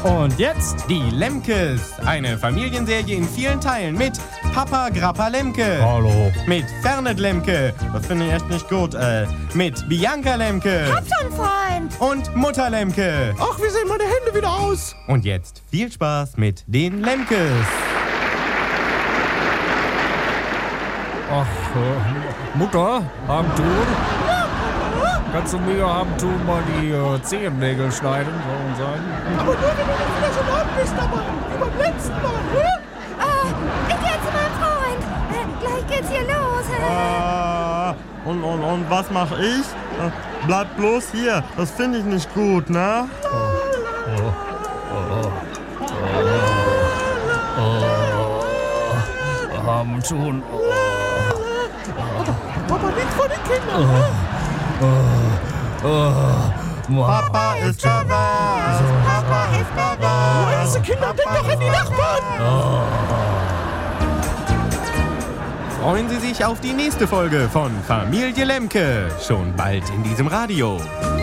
Und jetzt die Lemkes. Eine Familienserie in vielen Teilen mit Papa Grappa Lemke. Hallo. Mit Fernet Lemke. Das finde ich echt nicht gut. Mit Bianca Lemke. Hab schon, Freund. Und Mutter Lemke. Ach, wie sehen meine Hände wieder aus? Und jetzt viel Spaß mit den Lemkes. Ach, Mutter, Abendtun? Kannst du mir Abendtun mal die Zehennägel schneiden, soll man sagen? Aber nur, wenn du nicht wieder so laut bist, aber wie beim letzten Mal, ne? Ich geh zu meinem Freund. Gleich geht's hier los. Und was mach ich? Bleib bloß hier, das finde ich nicht gut, ne? Abendtun. Aber nicht vor den Kindern, ne? Papa ist pervers! Papa ist pervers! Diese Kinder, denk doch an die Nachbarn! Freuen Sie sich auf die nächste Folge von Familie Lemke. Schon bald in diesem Radio.